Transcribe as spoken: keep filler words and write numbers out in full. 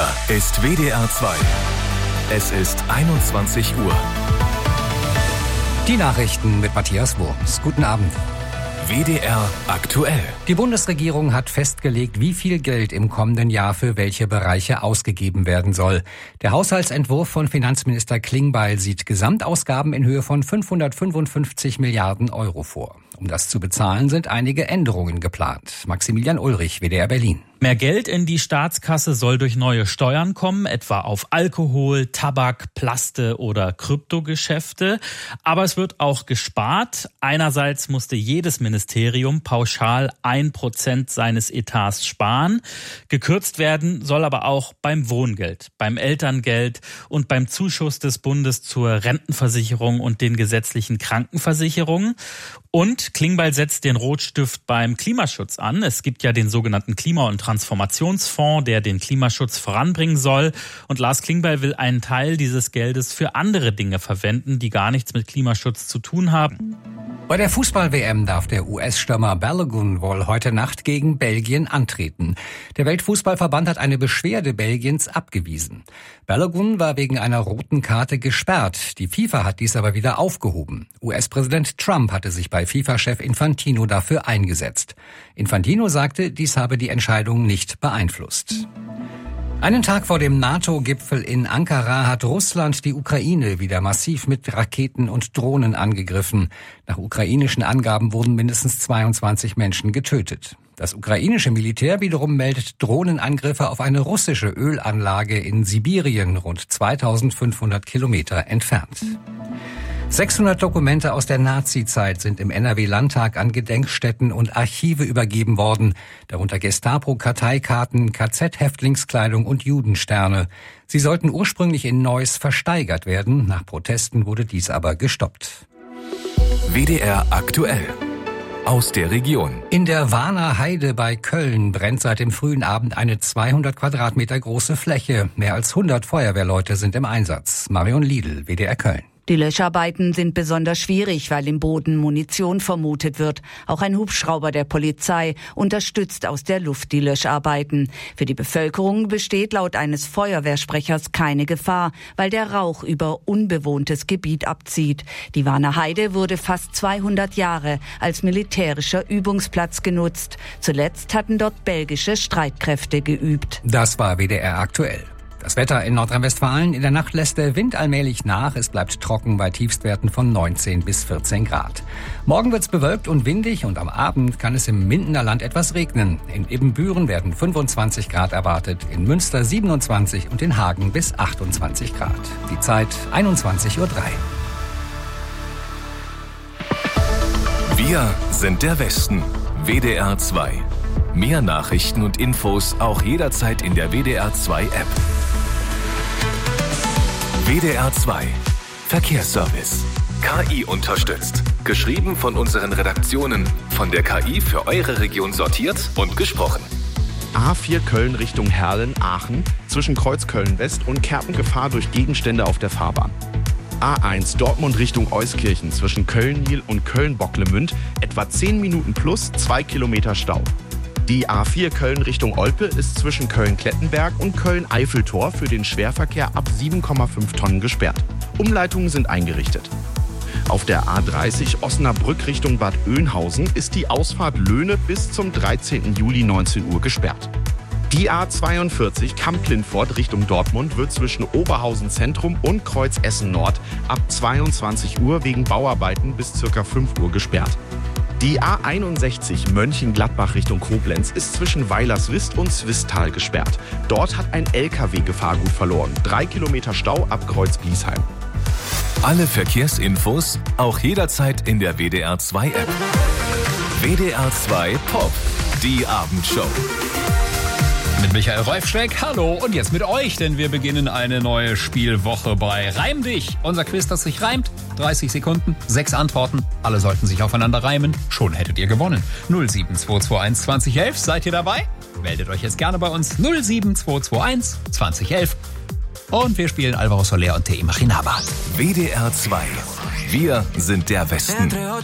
Hier ist W D R zwei. Es ist einundzwanzig Uhr. Die Nachrichten mit Matthias Wurms. Guten Abend. W D R aktuell. Die Bundesregierung hat festgelegt, wie viel Geld im kommenden Jahr für welche Bereiche ausgegeben werden soll. Der Haushaltsentwurf von Finanzminister Klingbeil sieht Gesamtausgaben in Höhe von fünfhundertfünfundfünfzig Milliarden Euro vor. Um das zu bezahlen, sind einige Änderungen geplant. Maximilian Ulrich, W D R Berlin. Mehr Geld in die Staatskasse soll durch neue Steuern kommen, etwa auf Alkohol, Tabak, Plaste oder Kryptogeschäfte. Aber es wird auch gespart. Einerseits musste jedes Ministerium pauschal ein Prozent seines Etats sparen. Gekürzt werden soll aber auch beim Wohngeld, beim Elterngeld und beim Zuschuss des Bundes zur Rentenversicherung und den gesetzlichen Krankenversicherungen. Und Klingbeil setzt den Rotstift beim Klimaschutz an. Es gibt ja den sogenannten Klima- und Transformationsfonds, der den Klimaschutz voranbringen soll. Und Lars Klingbeil will einen Teil dieses Geldes für andere Dinge verwenden, die gar nichts mit Klimaschutz zu tun haben. Bei der Fußball-W M darf der U S-Stürmer Balogun wohl heute Nacht gegen Belgien antreten. Der Weltfußballverband hat eine Beschwerde Belgiens abgewiesen. Balogun war wegen einer roten Karte gesperrt. Die FIFA hat dies aber wieder aufgehoben. U S-Präsident Trump hatte sich bei FIFA-Chef Infantino dafür eingesetzt. Infantino sagte, dies habe die Entscheidung nicht beeinflusst. Einen Tag vor dem NATO-Gipfel in Ankara hat Russland die Ukraine wieder massiv mit Raketen und Drohnen angegriffen. Nach ukrainischen Angaben wurden mindestens zweiundzwanzig Menschen getötet. Das ukrainische Militär wiederum meldet Drohnenangriffe auf eine russische Ölanlage in Sibirien, rund zweitausendfünfhundert Kilometer entfernt. sechshundert Dokumente aus der Nazi-Zeit sind im N R W-Landtag an Gedenkstätten und Archive übergeben worden, darunter Gestapo-Karteikarten, K Z-Häftlingskleidung und Judensterne. Sie sollten ursprünglich in Neuss versteigert werden, nach Protesten wurde dies aber gestoppt. W D R aktuell. Aus der Region. In der Warner Heide bei Köln brennt seit dem frühen Abend eine zweihundert Quadratmeter große Fläche. Mehr als hundert Feuerwehrleute sind im Einsatz. Marion Liedl, W D R Köln. Die Löscharbeiten sind besonders schwierig, weil im Boden Munition vermutet wird. Auch ein Hubschrauber der Polizei unterstützt aus der Luft die Löscharbeiten. Für die Bevölkerung besteht laut eines Feuerwehrsprechers keine Gefahr, weil der Rauch über unbewohntes Gebiet abzieht. Die Warner Heide wurde fast zweihundert Jahre als militärischer Übungsplatz genutzt. Zuletzt hatten dort belgische Streitkräfte geübt. Das war W D R aktuell. Das Wetter in Nordrhein-Westfalen: In der Nacht lässt der Wind allmählich nach. Es bleibt trocken bei Tiefstwerten von neunzehn bis vierzehn Grad. Morgen wird's bewölkt und windig und am Abend kann es im Mindener Land etwas regnen. In Ibbenbüren werden fünfundzwanzig Grad erwartet, in Münster siebenundzwanzig und in Hagen bis achtundzwanzig Grad. Die Zeit einundzwanzig Uhr drei. Wir sind der Westen. W D R zwei. Mehr Nachrichten und Infos auch jederzeit in der W D R zwei App. W D R zwei. Verkehrsservice. K I unterstützt. Geschrieben von unseren Redaktionen. Von der K I für eure Region sortiert und gesprochen. A vier Köln Richtung Herlen-Aachen. Zwischen Kreuz Köln-West und Kerpen Gefahr durch Gegenstände auf der Fahrbahn. A eins Dortmund Richtung Euskirchen. Zwischen Köln-Nil und Köln-Bocklemünd. Etwa zehn Minuten plus zwei Kilometer Stau. Die A vier Köln Richtung Olpe ist zwischen Köln-Klettenberg und Köln-Eiffeltor für den Schwerverkehr ab sieben Komma fünf Tonnen gesperrt. Umleitungen sind eingerichtet. Auf der A dreißig Osnabrück Richtung Bad Oeynhausen ist die Ausfahrt Löhne bis zum dreizehnten Juli neunzehn Uhr gesperrt. Die A zweiundvierzig Kamp-Lindfort Richtung Dortmund wird zwischen Oberhausen Zentrum und Kreuz Essen Nord ab zweiundzwanzig Uhr wegen Bauarbeiten bis ca. fünf Uhr gesperrt. Die A einundsechzig Mönchengladbach Richtung Koblenz ist zwischen Weilerswist und Swisttal gesperrt. Dort hat ein L K W Gefahrgut verloren. Drei Kilometer Stau ab Kreuz Biesheim. Alle Verkehrsinfos auch jederzeit in der W D R zwei App. W D R zwei Pop. Die Abendshow. Mit Michael Reufschreck, hallo, und jetzt mit euch, denn wir beginnen eine neue Spielwoche bei Reim dich. Unser Quiz, das sich reimt. dreißig Sekunden, sechs Antworten, alle sollten sich aufeinander reimen. Schon hättet ihr gewonnen. null sieben zwei zwei eins zwanzig elf, seid ihr dabei? Meldet euch jetzt gerne bei uns. null sieben zwei zwei eins zwanzig elf. Und wir spielen Alvaro Soler und T I Machinaba. W D R zwei. Wir sind der Westen.